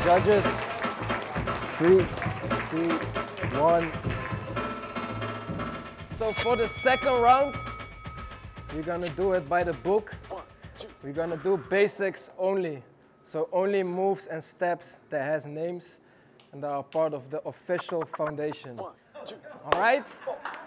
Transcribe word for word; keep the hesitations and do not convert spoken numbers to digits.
Judges. Three, two, one. So for the second round, we're gonna do it by the book. We're gonna do basics only. So only moves and steps that has names and that are part of the official foundation. All right?